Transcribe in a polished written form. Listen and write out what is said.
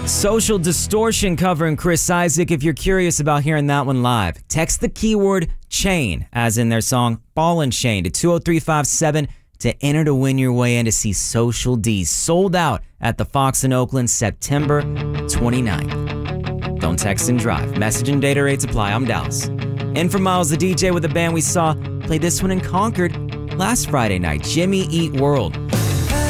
Social Distortion covering Chris Isaak. If you're curious about hearing that one live, text the keyword chain, as in their song Ball and Chain, to 20357 to enter to win your way in to see Social D sold out at the Fox in Oakland September 29th. Don't text and drive. Message and data rates apply. I'm Dallas. In from Miles, the DJ with the band we saw play this one in Concord last Friday night, Jimmy Eat World.